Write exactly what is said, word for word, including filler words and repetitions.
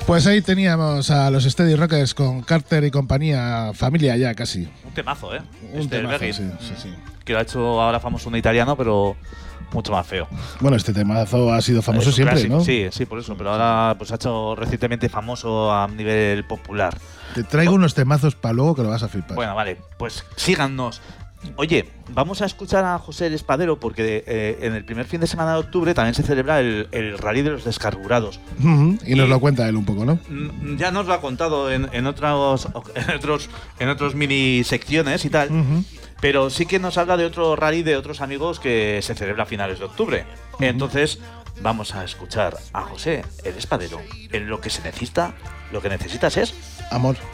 Pues ahí teníamos a los Steady Rockers con Carter y compañía, familia ya casi. Un temazo, ¿eh? Un este temazo, Begin, sí, sí, sí. que lo ha hecho ahora famoso un italiano, pero mucho más feo. Bueno, este temazo ha sido famoso Es un siempre, clásico, ¿no? Sí, sí, por eso, pero ahora pues ha hecho recientemente famoso a nivel popular. Te traigo oh. unos temazos para luego que lo vas a flipar. Bueno, vale, pues síganos. Oye, vamos a escuchar a José el Espadero porque eh, en el primer fin de semana de octubre también se celebra el, el Rally de los Descargurados. Uh-huh. Y, y nos lo cuenta él un poco, ¿no? Ya nos lo ha contado en, en, otros, en otros en otros mini secciones y tal, uh-huh. pero sí que nos habla de otro rally de otros amigos que se celebra a finales de octubre. Uh-huh. Entonces vamos a escuchar a José el Espadero. En lo que se necesita, lo que necesitas es amor.